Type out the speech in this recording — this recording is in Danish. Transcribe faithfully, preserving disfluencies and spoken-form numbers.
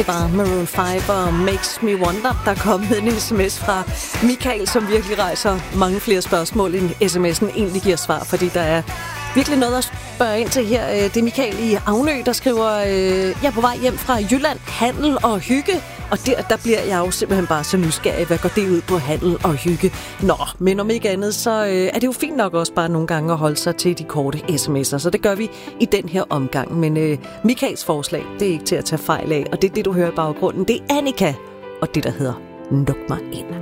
Det var Maroon fem og Makes Me Wonder. Der er kommet en sms fra Michael, som virkelig rejser mange flere spørgsmål, end sms'en egentlig giver svar, fordi der er virkelig noget at spørge ind til her. Det er Michael i Avnø, der skriver, jeg er på vej hjem fra Jylland, handel og hygge. Og der, der bliver jeg jo simpelthen bare så nysgerrig, hvad går det ud på, handel og hygge? Nå, men om ikke andet, så er det jo fint nok også bare nogle gange at holde sig til de korte sms'er. Så det gør vi i den her omgang. Men øh, Michaels forslag, det er ikke til at tage fejl af. Og det er det, du hører i baggrunden. Det er Annika og det, der hedder Luk mig ind.